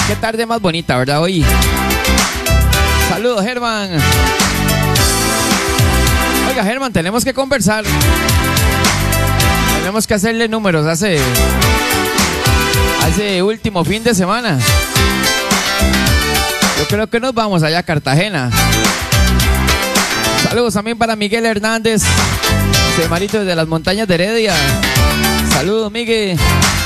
Qué tarde más bonita, ¿verdad? Hoy. Saludos, Germán. Oiga, Germán, tenemos que conversar. Tenemos que hacerle números hace último fin de semana. Yo creo que nos vamos allá a Cartagena. Saludos también para Miguel Hernández, Semarito desde las montañas de Heredia. Saludos, Miguel.